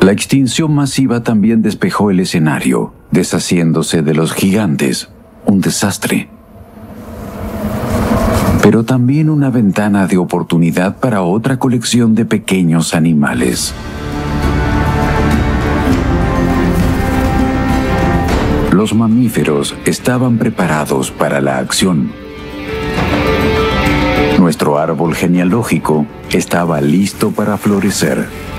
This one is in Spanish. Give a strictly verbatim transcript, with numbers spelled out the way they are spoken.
La extinción masiva también despejó el escenario, deshaciéndose de los gigantes, un desastre. Pero también una ventana de oportunidad para otra colección de pequeños animales. Los mamíferos estaban preparados para la acción. Nuestro árbol genealógico estaba listo para florecer.